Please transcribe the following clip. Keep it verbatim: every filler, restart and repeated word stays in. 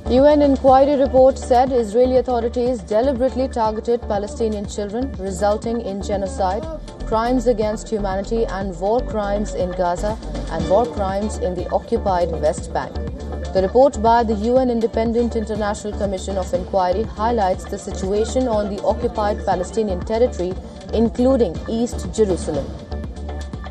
U N inquiry report said Israeli authorities deliberately targeted Palestinian children, resulting in genocide, crimes against humanity and war crimes in Gaza and war crimes in the occupied West Bank. The report by the U N Independent International Commission of Inquiry highlights the situation on the occupied Palestinian territory, including East Jerusalem.